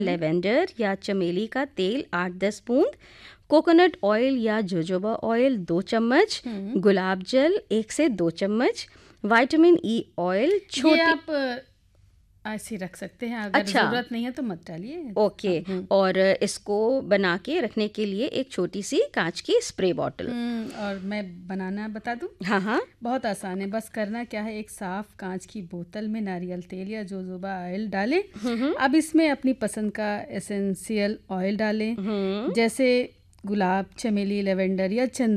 Lavender या चमेली का तेल 8-10 बूंद, कोकोनट ऑयल या जोजोबा ऑयल 2 चम्मच, गुलाब जल 1 से 2 चम्मच, विटामिन ई ऑयल ये छोटे। आप ऐसे रख सकते हैं, अगर अच्छा, ज़रूरत नहीं है तो मत डालिए। ओके। और इसको बना के रखने के लिए एक छोटी सी कांच की स्प्रे बॉटल। और मैं बनाना बता दूं, हाँ हाँ। बहुत आसान है। बस करना क्या है, एक साफ कांच की बोतल में नारियल तेल या जोजोबा ऑयल डालें। अब इसमें अपनी पसंद का एसेंशियल ऑयल डालें, जैसे गुलाब, चमेली, लेवेंडर या चंदन।